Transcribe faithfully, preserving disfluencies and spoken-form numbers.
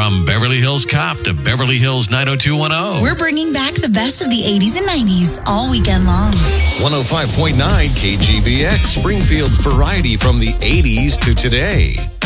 From Beverly Hills Cop to Beverly Hills nine oh two one oh. We're bringing back the best of the eighties and nineties all weekend long. one oh five point nine K G B X, Springfield's variety from the eighties to today.